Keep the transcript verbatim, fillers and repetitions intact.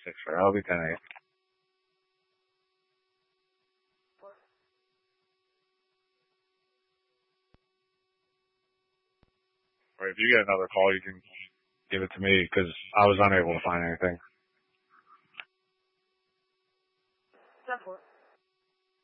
six for. I'll be ten eight. Or if you get another call, you can give it to me because I was unable to find anything.